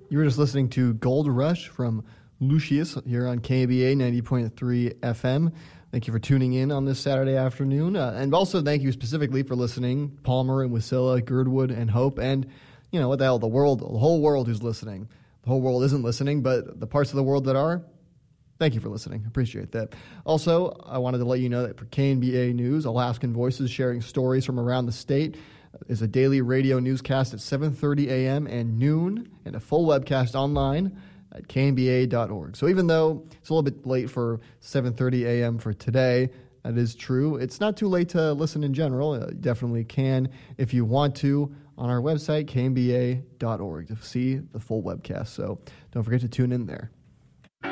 You were just listening to Gold Rush from Lucius here on KBA 90.3 FM. Thank you for tuning in on this Saturday afternoon. And also thank you specifically for listening, Palmer and Wasilla, Girdwood and Hope, and, you know, what the hell, the whole world who's listening. The whole world isn't listening, but the parts of the world that are, thank you for listening. Appreciate that. Also, I wanted to let you know that for KNBA News, Alaskan Voices sharing stories from around the state is a daily radio newscast at 7:30 a.m. and noon, and a full webcast online at knba.org. So even though it's a little bit late for 7:30 a.m. for today, that is true. It's not too late to listen in general. You definitely can, if you want to, on our website, knba.org, to see the full webcast. So don't forget to tune in there.